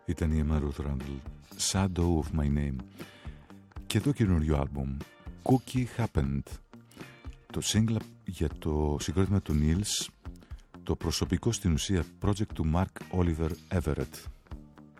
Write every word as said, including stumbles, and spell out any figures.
Ήταν η Emma Ruth Randall, Shadow of My Name. Και το καινούριο άλμπουμ, Cookie Happened. Το single για το συγκρότημα του Nils, το προσωπικό στην ουσία project του Mark Oliver Everett.